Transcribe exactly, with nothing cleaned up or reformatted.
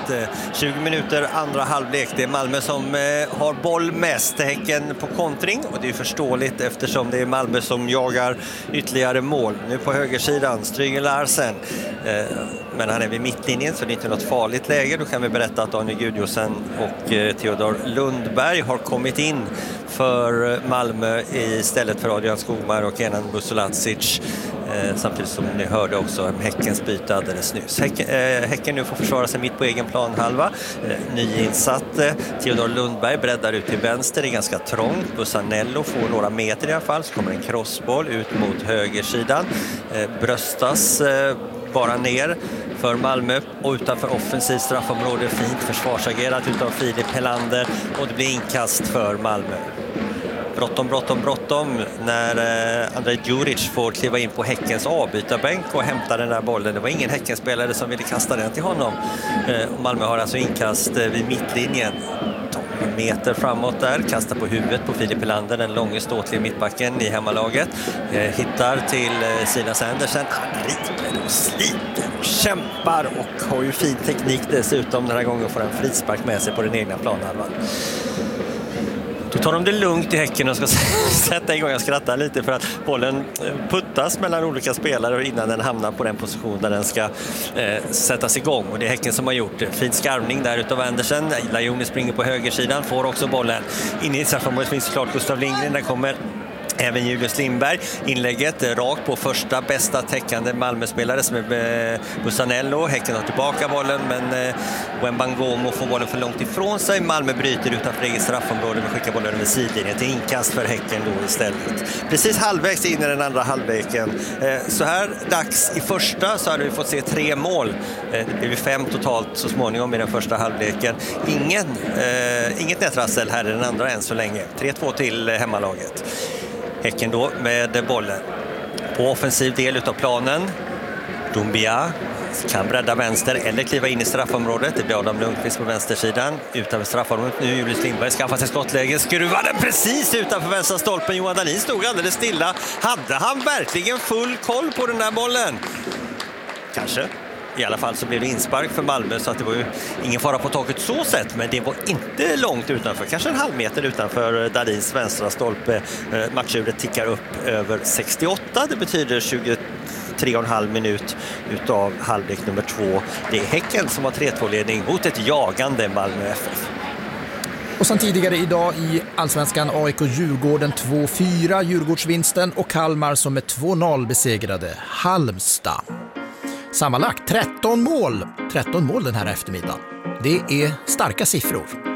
tjugo minuter andra halvlek. Det är Malmö som har boll mest. Häcken på kontring, och det är förståeligt eftersom det är Malmö som jagar ytterligare mål. Nu på högersidan, Stryger Larsen. Men han är vid mittlinjen, så det är inte något farligt läge. Då kan vi berätta att Daniel Gudjosen och Theodor Lundberg har kommit in för Malmö istället för Adrian Skogmar och Kenan Busolacic. Eh, samtidigt som ni hörde också Häckens byte alldeles nyss. Häcken, eh, Häcken nu får försvara sig mitt på egen planhalva. Eh, nyinsatt eh, Theodor Lundberg breddar ut till vänster. Det är ganska trångt. Bussanello får några meter i alla fall. Så kommer en crossboll ut mot högersidan. Eh, bröstas eh, bara ner för Malmö, och utanför offensiv straffområde fint försvarsagerat utav Filip Helander, och det blir inkast för Malmö. Bråttom, bråttom, bråttom när eh, Andrej Djuric får kliva in på Häckens avbytarbänk och hämta den där bollen. Det var ingen Häckenspelare som ville kasta den till honom. Eh, och Malmö har alltså inkast eh, vid mittlinjen. En meter framåt där, kastar på huvudet på Filip Helander, den långa ståtliga mittbacken i hemmalaget. Eh, hittar till eh, Silas Andersen. Han river och sliter och kämpar och har ju fin teknik dessutom. Den här gången får en frispark med sig på den egna planhalvan. Då tar de det lugnt i Häcken och ska sätta igång. Jag skrattar lite för att bollen puttas mellan olika spelare innan den hamnar på den position där den ska eh, sättas igång. Och det är Häcken som har gjort det. Fin skarvning där utav Andersen. Lajoni springer på högersidan, får också bollen. Inne i straffområdet finns klart Gustav Lindgren. Där kommer även Julius Lindberg. Inlägget rakt på första bästa täckande Malmö-spelare som är Bussanello. Häcken har tillbaka bollen, men eh, Wembangomo får bollen för långt ifrån sig. Malmö bryter utanför eget straffområde och skickar bollen över sidlinjen till inkast för Häcken då istället. Precis halvvägs in i den andra halvleken. Eh, så här dags i första så hade vi fått se tre mål. Eh, det blir fem totalt så småningom i den första halvleken. Ingen, eh, inget nätrassel här i den andra än så länge. tre två till hemmalaget. Häcken då med bollen på offensiv del utav planen. Doumbia kan bredda vänster eller kliva in i straffområdet. Det blir Adam Lundqvist på vänstersidan. Utanför straffområdet nu Julius Lindberg skaffar sig skottläge. Skruvar den precis utanför vänstra stolpen. Johan Dahlin stod alldeles stilla. Hade han verkligen full koll på den där bollen? Kanske. I alla fall så blev det inspark för Malmö, så att det var ju ingen fara på taket så sett, men det var inte långt utanför, kanske en halv meter utanför Dahlins vänstra stolpe. Matchuret tickar upp över sextioåtta, det betyder tjugotre och en halv minut utav halvlek nummer två. Det är Häcken som har tre två-ledning mot ett jagande Malmö F F. Och sen tidigare idag i Allsvenskan A I K-Djurgården två fyra, Djurgårdsvinsten, och Kalmar som med två noll besegrade Halmstad. Sammanlagt tretton mål. tretton mål den här eftermiddagen. Det är starka siffror.